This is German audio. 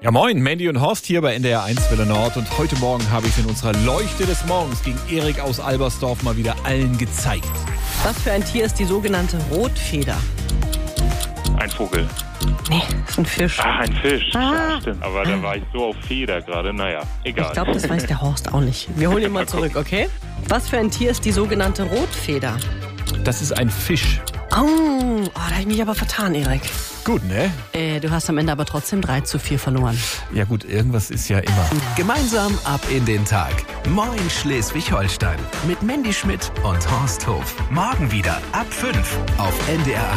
Ja moin, Mandy und Horst hier bei NDR 1 Welle Nord und heute Morgen habe ich in unserer Leuchte des Morgens gegen Erik aus Albersdorf mal wieder allen gezeigt. Was für ein Tier ist die sogenannte Rotfeder? Ein Vogel. Nee, ist ein Fisch. Ach, ein Fisch. Ah. Ja, stimmt. Aber da war ich so auf Feder gerade. Naja, egal. Ich glaube, das weiß der Horst auch nicht. Wir holen ihn mal zurück, okay? Was für ein Tier ist die sogenannte Rotfeder? Das ist ein Fisch. Oh, da habe ich mich aber vertan, Erik. Gut, ne? Du hast am Ende aber trotzdem 3:4 verloren. Ja gut, irgendwas ist ja immer. Gemeinsam ab in den Tag. Moin Schleswig-Holstein. Mit Mandy Schmidt und Horst Hof. Morgen wieder ab 5 auf NDR